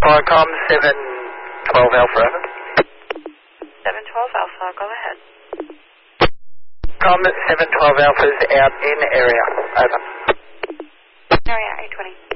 Com 712 Alpha, over. 712 Alpha, go ahead. Com 712 Alpha's out in area, over. Area 820.